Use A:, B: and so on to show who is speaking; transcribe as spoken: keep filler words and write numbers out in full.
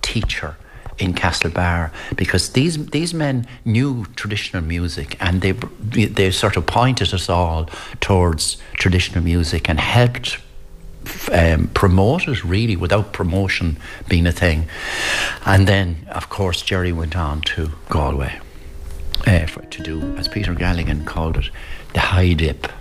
A: teacher in Castlebar, because these these men knew traditional music, and they they sort of pointed us all towards traditional music and helped um, promote it, really, without promotion being a thing. And then, of course, Jerry went on to Galway uh, for, to do, as Peter Galligan called it, the high dip.